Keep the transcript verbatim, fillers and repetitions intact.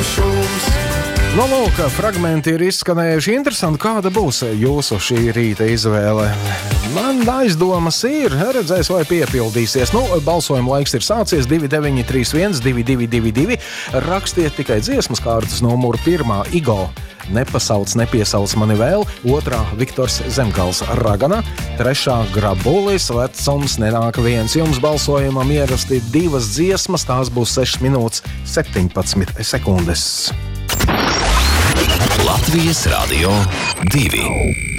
šums. Nu, lūk, fragmenti ir izskanējuši. Interesanti, kāda būs jūsu šī rīta izvēle. Man aizdomas ir, redzēs, vai piepildīsies. Nu, balsojuma laiks ir sācies divi deviņi trīs viens divi divi divi divi. Rakstiet tikai dziesmas kārtas numuru pirmā Igo. Nepasauc, nepiesauc mani vēl. Otrā Viktors Zemgals Ragana. Trešā Grabulis vecums nenāk viens. Jums balsojumam ierasti divas dziesmas. Tās būs sešas minūtes septiņpadsmit sekundes. Latvijas Radio divi.